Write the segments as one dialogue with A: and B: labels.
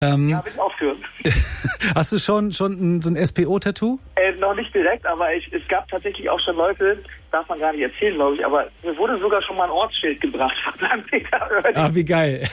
A: Ja, will ich auch führen.
B: Hast du schon so ein SPO-Tattoo?
A: Noch nicht direkt, aber es gab tatsächlich auch schon Leute, darf man gar nicht erzählen, glaube ich, aber mir wurde sogar schon mal ein Ortsschild gebracht von Peter Oerting.
B: Ah, wie geil.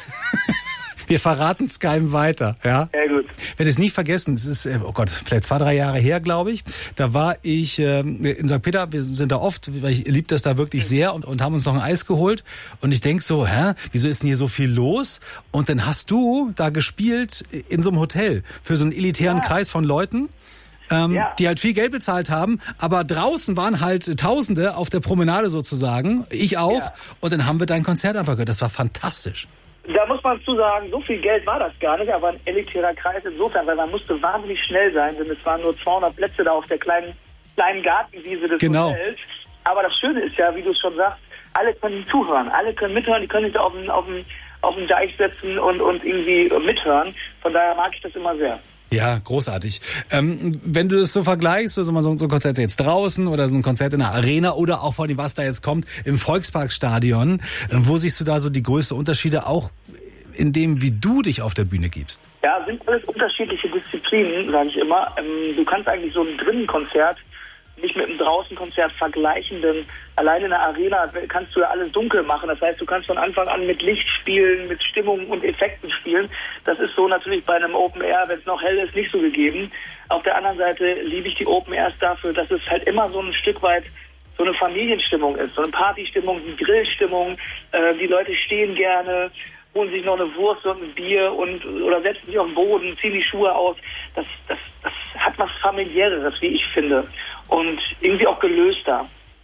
B: Wir verraten es keinem weiter, ja?
A: Ja, gut.
B: Ich werde es nie vergessen, es ist, oh Gott, vielleicht 2-3 Jahre her, glaube ich. Da war ich in St. Peter, wir sind da oft, weil ich liebe das da wirklich sehr und haben uns noch ein Eis geholt. Und ich denk so, wieso ist denn hier so viel los? Und dann hast du da gespielt in so einem Hotel für so einen elitären Kreis von Leuten. Die halt viel Geld bezahlt haben, aber draußen waren halt Tausende auf der Promenade sozusagen, ich auch. Ja. Und dann haben wir dein Konzert einfach gehört, das war fantastisch.
A: Da muss man zu sagen, so viel Geld war das gar nicht, aber ein elitärer Kreis insofern, weil man musste wahnsinnig schnell sein, denn es waren nur 200 Plätze da auf der kleinen Gartenwiese des Hotels. Aber das Schöne ist ja, wie du es schon sagst, alle können zuhören, alle können mithören, die können sich da auf den Deich setzen und irgendwie mithören. Von daher mag ich das immer sehr.
B: Ja, großartig. Wenn du das so vergleichst, also mal so ein Konzert jetzt draußen oder so ein Konzert in der Arena oder auch vor allem, was da jetzt kommt, im Volksparkstadion, wo siehst du da so die größten Unterschiede, auch in dem, wie du dich auf der Bühne gibst?
A: Ja, sind alles unterschiedliche Disziplinen, sage ich immer. Du kannst eigentlich so ein Drinnenkonzert nicht mit einem Draußenkonzert vergleichen, denn allein in der Arena kannst du ja alles dunkel machen. Das heißt, du kannst von Anfang an mit Licht spielen, mit Stimmung und Effekten spielen. Das ist so natürlich bei einem Open Air, wenn es noch hell ist, nicht so gegeben. Auf der anderen Seite liebe ich die Open Airs dafür, dass es halt immer so ein Stück weit so eine Familienstimmung ist, so eine Partystimmung, eine Grillstimmung. Die Leute stehen gerne, holen sich noch eine Wurst und ein Bier oder setzen sich auf den Boden, ziehen die Schuhe aus. Das hat was Familiäres, wie ich finde. Und irgendwie auch gelöster.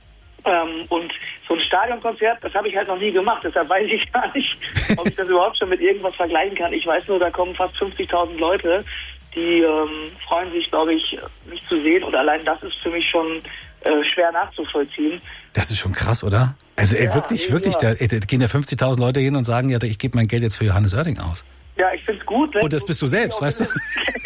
A: Und so ein Stadionkonzert, das habe ich halt noch nie gemacht. Deshalb weiß ich gar nicht, ob ich das überhaupt schon mit irgendwas vergleichen kann. Ich weiß nur, da kommen fast 50.000 Leute, die freuen sich, glaube ich, mich zu sehen. Und allein das ist für mich schon schwer nachzuvollziehen.
B: Das ist schon krass, oder? Also wirklich, da gehen ja 50.000 Leute hin und sagen, ja, ich gebe mein Geld jetzt für Johannes Oerting aus.
A: Ja, ich finde es gut.
B: Und das bist du selbst, weißt du?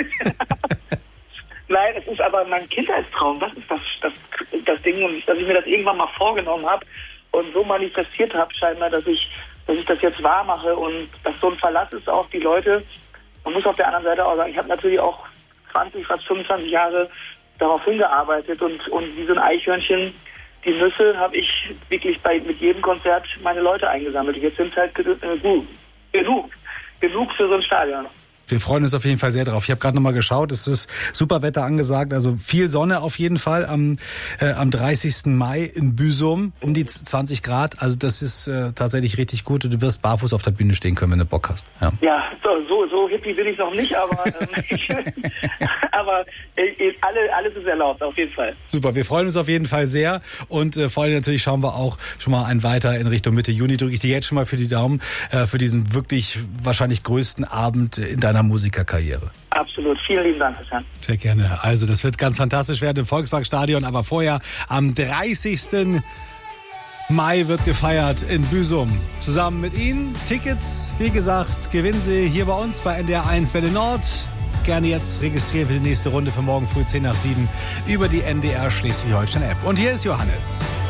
A: Nein, es ist aber mein Kindheitstraum. Das ist das Ding, und dass ich mir das irgendwann mal vorgenommen habe und so manifestiert habe, scheinbar, dass ich das jetzt wahr mache und dass so ein Verlass ist auf die Leute. Man muss auf der anderen Seite auch sagen, ich habe natürlich auch 20, fast 25 Jahre darauf hingearbeitet und wie so ein Eichhörnchen, die Nüsse habe ich wirklich mit jedem Konzert meine Leute eingesammelt. Und jetzt sind es halt genug für so ein Stadion.
B: Wir freuen uns auf jeden Fall sehr drauf. Ich habe gerade nochmal geschaut, es ist super Wetter angesagt, also viel Sonne auf jeden Fall am 30. Mai in Büsum, um die 20 Grad. Also das ist tatsächlich richtig gut und du wirst barfuß auf der Bühne stehen können, wenn du Bock hast.
A: Ja, so hippie bin ich noch nicht, aber, aber alles ist erlaubt, auf jeden Fall.
B: Super, wir freuen uns auf jeden Fall sehr und vor allem natürlich schauen wir auch schon mal einen weiter in Richtung Mitte Juni. Drücke ich dir jetzt schon mal für die Daumen für diesen wirklich wahrscheinlich größten Abend in deiner Musikerkarriere.
A: Absolut. Vielen lieben Dank, Christian.
B: Sehr gerne. Also das wird ganz fantastisch werden im Volksparkstadion, aber vorher am 30. Mai wird gefeiert in Büsum. Zusammen mit Ihnen. Tickets, wie gesagt, gewinnen Sie hier bei uns bei NDR1 Welle Nord. Gerne jetzt registrieren für die nächste Runde für morgen früh 6:50 über die NDR Schleswig-Holstein App. Und hier ist Johannes.